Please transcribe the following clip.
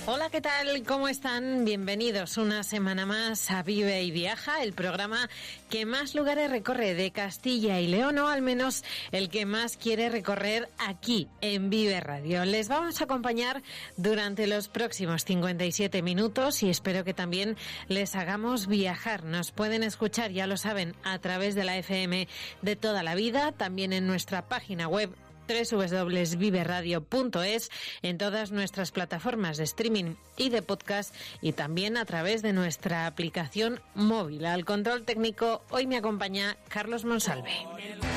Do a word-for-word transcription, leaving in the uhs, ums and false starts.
Hola, ¿qué tal? ¿Cómo están? Bienvenidos una semana más a Vive y Viaja, el programa que más lugares recorre de Castilla y León, o al menos el que más quiere recorrer aquí en Vive Radio. Les vamos a acompañar durante los próximos cincuenta y siete minutos y espero que también les hagamos viajar. Nos pueden escuchar, ya lo saben, a través de la F M de toda la vida, también en nuestra página web doble u doble u doble u punto vive radio punto es, en todas nuestras plataformas de streaming y de podcast, y también a través de nuestra aplicación móvil. Al control técnico hoy me acompaña Carlos Monsalve.